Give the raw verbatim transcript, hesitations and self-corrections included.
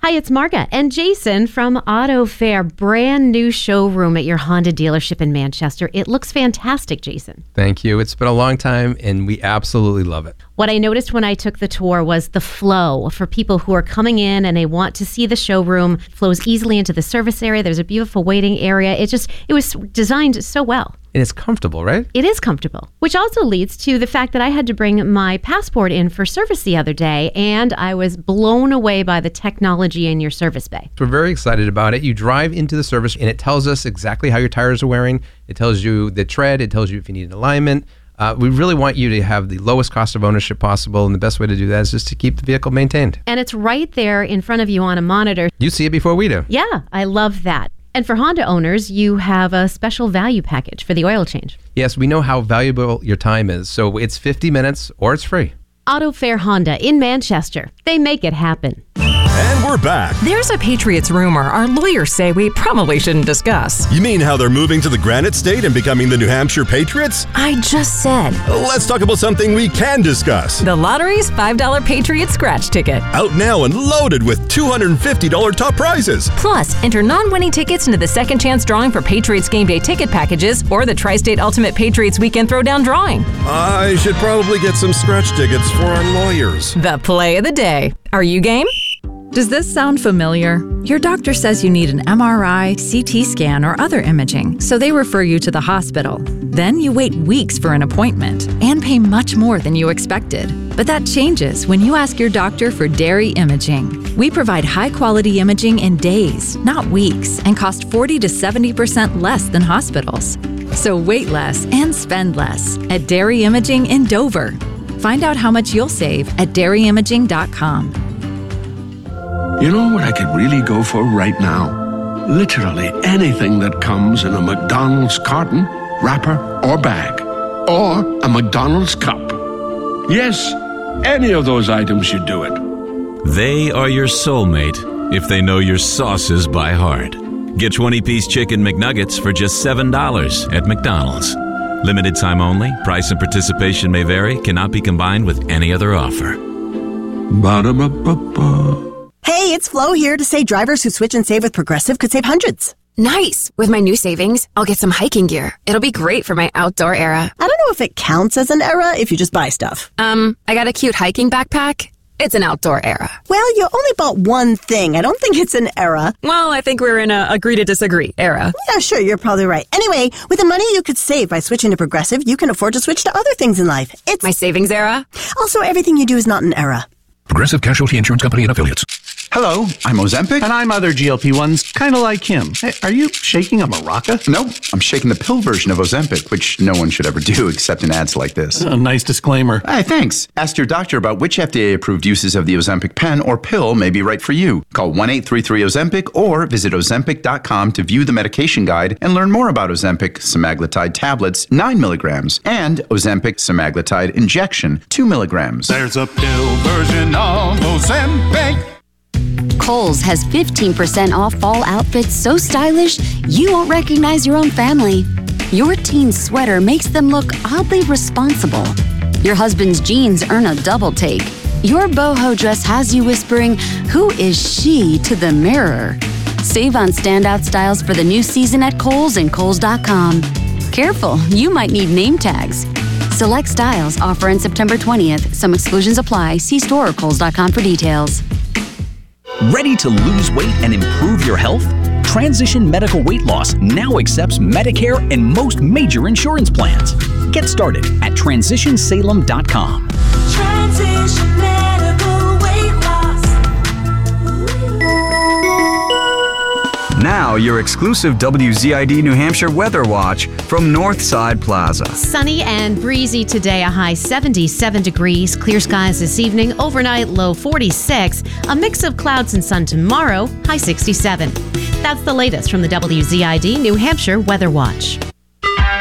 Hi, it's Marga and Jason from Auto Fair. Brand new showroom at your Honda dealership in Manchester. It looks fantastic, Jason. Thank you. It's been a long time, and we absolutely love it. What I noticed when I took the tour was the flow for people who are coming in and they want to see the showroom. It flows easily into the service area. There's a beautiful waiting area. It just, it was designed so well. And it's comfortable, right? It is comfortable, which also leads to the fact that I had to bring my passport in for service the other day, and I was blown away by the technology in your service bay. We're very excited about it. You drive into the service, and it tells us exactly how your tires are wearing. It tells you the tread. It tells you if you need an alignment. Uh, we really want you to have the lowest cost of ownership possible, and the best way to do that is just to keep the vehicle maintained. And it's right there in front of you on a monitor. You see it before we do. Yeah, I love that. And for Honda owners, you have a special value package for the oil change. Yes, we know how valuable your time is, so it's fifty minutes or it's free. Auto Fair Honda in Manchester. They make it happen. And we're back. There's a Patriots rumor our lawyers say we probably shouldn't discuss. You mean how they're moving to the Granite State and becoming the New Hampshire Patriots? I just said. Let's talk about something we can discuss. The lottery's five dollar Patriots scratch ticket. Out now and loaded with two hundred fifty dollars top prizes. Plus, enter non-winning tickets into the second chance drawing for Patriots game day ticket packages or the Tri-State Ultimate Patriots Weekend Throwdown drawing. I should probably get some scratch tickets for our lawyers. The play of the day. Are you game? Does this sound familiar? Your doctor says you need an M R I, C T scan, or other imaging, so they refer you to the hospital. Then you wait weeks for an appointment and pay much more than you expected. But that changes when you ask your doctor for Dairy Imaging. We provide high-quality imaging in days, not weeks, and cost forty to seventy percent less than hospitals. So wait less and spend less at Dairy Imaging in Dover. Find out how much you'll save at dairy imaging dot com. You know what I could really go for right now? Literally anything that comes in a McDonald's carton, wrapper, or bag. Or a McDonald's cup. Yes, any of those items should do it. They are your soulmate if they know your sauces by heart. Get twenty-piece chicken McNuggets for just seven dollars at McDonald's. Limited time only. Price and participation may vary. Cannot be combined with any other offer. Ba-da-ba-ba-ba. Hey, it's Flo here to say drivers who switch and save with Progressive could save hundreds. Nice! With my new savings, I'll get some hiking gear. It'll be great for my outdoor era. I don't know if it counts as an era if you just buy stuff. Um, I got a cute hiking backpack. It's an outdoor era. Well, you only bought one thing. I don't think it's an era. Well, I think we're in a agree to disagree era. Yeah, sure, you're probably right. Anyway, with the money you could save by switching to Progressive, you can afford to switch to other things in life. It's my savings era. Also, everything you do is not an era. Progressive Casualty Insurance Company and Affiliates. Hello, I'm Ozempic. And I'm other G L P ones, kind of like him. Hey, are you shaking a maraca? No, I'm shaking the pill version of Ozempic, which no one should ever do except in ads like this. A nice disclaimer. Hey, thanks. Ask your doctor about which F D A-approved uses of the Ozempic pen or pill may be right for you. Call one eight three three Ozempic or visit ozempic dot com to view the medication guide and learn more about Ozempic semaglutide tablets, nine milligrams, and Ozempic semaglutide injection, two milligrams. There's a pill version of Ozempic. Kohl's has fifteen percent off fall outfits so stylish you won't recognize your own family. Your teen's sweater makes them look oddly responsible. Your husband's jeans earn a double take. Your boho dress has you whispering, "Who is she?" to the mirror. Save on standout styles for the new season at Kohl's and Kohl's dot com. Careful, you might need name tags. Select styles offer in September twentieth. Some exclusions apply. See store or Kohl's dot com for details. Ready to lose weight and improve your health? Transition Medical Weight Loss now accepts Medicare and most major insurance plans. Get started at transition salem dot com. Transition Medical Weight Loss. Now, your exclusive W Z I D New Hampshire Weather Watch from Northside Plaza. Sunny and breezy today, a high seventy-seven degrees. Clear skies this evening, overnight low forty-six. A mix of clouds and sun tomorrow, high sixty-seven. That's the latest from the W Z I D New Hampshire Weather Watch.